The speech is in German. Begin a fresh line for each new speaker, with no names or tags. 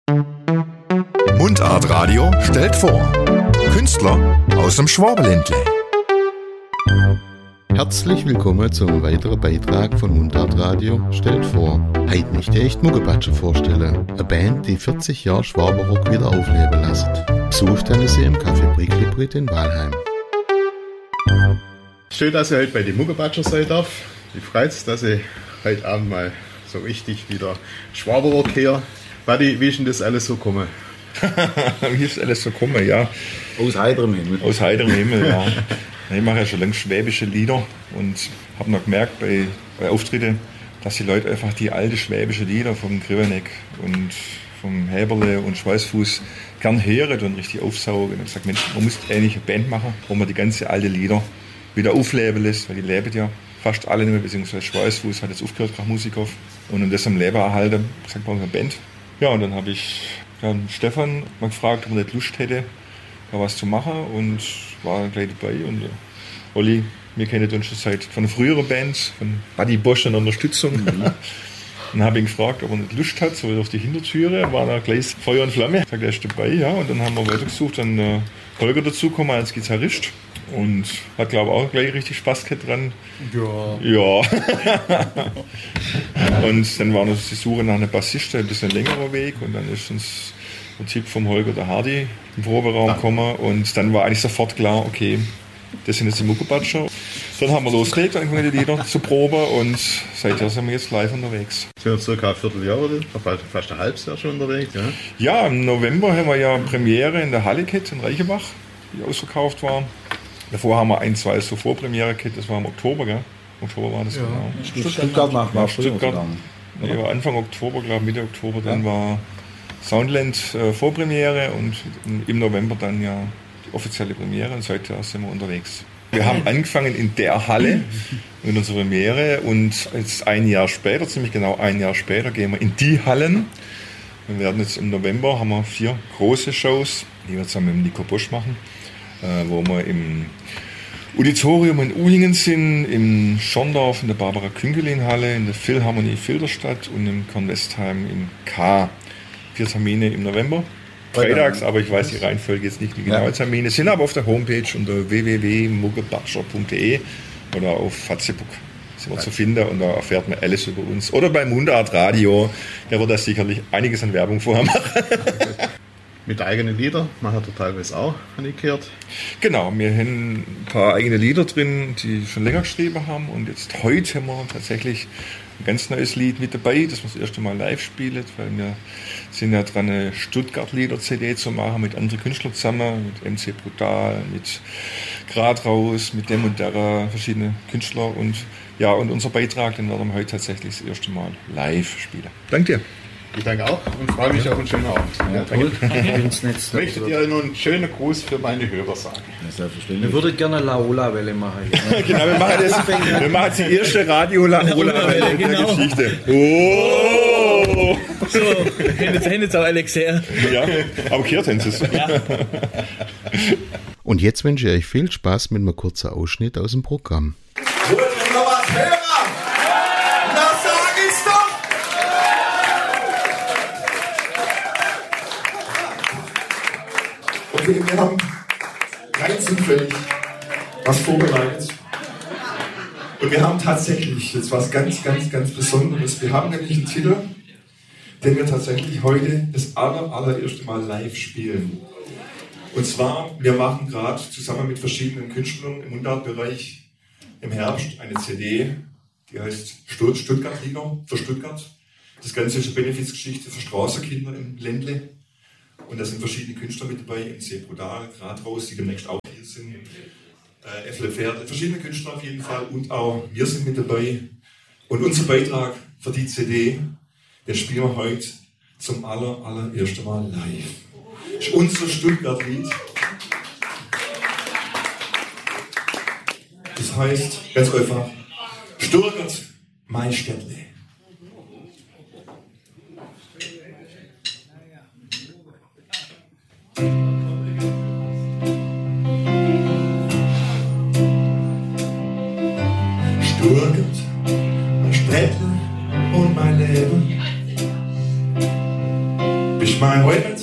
Mundart Radio stellt vor. Künstler aus dem Schwabenländle.
Herzlich willkommen zum weiteren Beitrag von Mundart Radio stellt vor. Heute möchte ich die Muckebatscher vorstellen. Eine Band, die 40 Jahre Schwabenrock wieder aufleben lässt. Besucht haben sie im Café Bricklibrit in Walheim.
Schön, dass ihr heute bei den Muckebatscher sein darf. Ich freue mich, dass ich heute Abend mal so richtig wieder Schwabenrock her. Wadi, wie ist denn das alles so gekommen?
Wie ist alles so gekommen, ja.
Aus heiterem Himmel.
Aus heiterem Himmel, ja. Ich mache ja schon lange schwäbische Lieder und habe noch gemerkt bei Auftritten, dass die Leute einfach die alte schwäbische Lieder vom Griveneck und vom Häberle und Schweißfuß gern hören und richtig aufsaugen. Und ich habe gesagt, Mensch, man muss eigentlich eine Band machen, wo man die ganze alte Lieder wieder aufleben lässt, weil die leben ja fast alle nicht mehr, beziehungsweise Schweißfuß hat jetzt aufgehört, Krach Musikhoff. Und um das am Leben erhalten, habe ich gesagt, brauchen wir eine Band. Ja, und dann habe ich Stefan mal gefragt, ob er nicht Lust hätte, da was zu machen, und war gleich dabei. Und Olli, wir kennen uns schon seit von früheren Bands, von Buddy Bosch und Unterstützung. Und dann habe ich ihn gefragt, ob er nicht Lust hat, so auf die Hintertüre, war da gleich Feuer und Flamme. Ich sagte, er ist dabei, ja, und dann haben wir weitergesucht, dann Holger dazugekommen als Gitarrist. Und hat, glaube ich, auch gleich richtig Spaß gehabt dran. Ja. Und dann war noch die Suche nach einem Bassisten, ein bisschen längerer Weg. Und dann ist uns der Tipp vom Holger, der Hardy, im Proberaum gekommen. Und dann war eigentlich sofort klar, okay, das sind jetzt die Muckebatscher. Dann haben wir losgelegt, angefangen die Lieder zu proben. Und seither sind wir jetzt live unterwegs.
Sind wir circa ein Vierteljahr oder fast ein halbes Jahr schon unterwegs? Ja?
Ja, im November haben wir ja Premiere in der Halle gehabt in Reichenbach, die ausverkauft war. Davor haben wir zwei so Vorpremiere gehabt, das war im Oktober, gell? Oktober war das, ja, genau.
Stuttgart war
Stuttgart. Nee, war Anfang Oktober, glaube ich, Mitte Oktober, dann war Soundland Vorpremiere und im November dann ja die offizielle Premiere, und seither sind wir unterwegs. Wir haben angefangen in der Halle mit unserer Premiere, und jetzt ein Jahr später, ziemlich genau ein Jahr später, gehen wir in die Hallen. Wir werden jetzt im November, haben wir 4 große Shows, die wir zusammen mit Nico Bosch machen, wo wir im Auditorium in Uhingen sind, im Schorndorf in der Barbara Küngelin-Halle, in der Philharmonie Filderstadt und im Kornwestheim im K. 4 Termine im November. Freitags, aber ich weiß die Reihenfolge jetzt nicht, die genauen Termine sind aber auf der Homepage unter www.muggebatscher.de oder auf Facebook sind wir zu finden, und da erfährt man alles über uns. Oder beim Mundart Radio, der wird da sicherlich einiges an Werbung vorher machen.
Mit eigenen Liedern machen wir teilweise auch, habe ich gehört.
Genau, wir haben ein paar eigene Lieder drin, die schon länger geschrieben haben, und jetzt heute haben wir tatsächlich ein ganz neues Lied mit dabei, das wir das erste Mal live spielen, weil wir sind ja dran, eine Stuttgart-Lieder-CD zu machen mit anderen Künstlern zusammen, mit MC Brutal, mit Grad raus, mit dem und der, verschiedene Künstler, und ja, und unser Beitrag, den werden wir heute tatsächlich das erste Mal live spielen. Danke dir.
Ich danke auch und freue mich auf einen schönen Abend.
Ja, toll.
Ich möchte dir nur einen schönen Gruß für meine Hörer sagen.
Ja, selbstverständlich. Wir würden gerne Laola-Welle machen.
Genau, wir machen die erste Radio-Laola-Welle in der Geschichte. Oh!
So, jetzt auch Alex her.
Ja, aber gehört haben sie es. Ja.
Und jetzt wünsche ich euch viel Spaß mit einem kurzen Ausschnitt aus dem Programm.
Wollt ihr noch was hören? Das sag ich's doch! Okay, wir haben rein zufällig was vorbereitet. Und wir haben tatsächlich jetzt was ganz, ganz, ganz Besonderes. Wir haben nämlich einen Titel, den wir tatsächlich heute das allererste Mal live spielen. Und zwar, wir machen gerade zusammen mit verschiedenen Künstlern im Mundartbereich im Herbst eine CD, die heißt Stuttgart-Lieder für Stuttgart. Das Ganze ist eine Benefizgeschichte für Straßenkinder im Ländle. Und da sind verschiedene Künstler mit dabei, MC Brutal, Grad raus, die demnächst auch hier sind. FLFR, verschiedene Künstler auf jeden Fall, und auch wir sind mit dabei. Und unser Beitrag für die CD, den spielen wir heute zum allerersten Mal live. Das ist unser Stuttgart-Lied. Das heißt, ganz einfach, Stuttgart, mein Städtle. Stuttgart, mein Städtle und mein Leben. Ich mache heute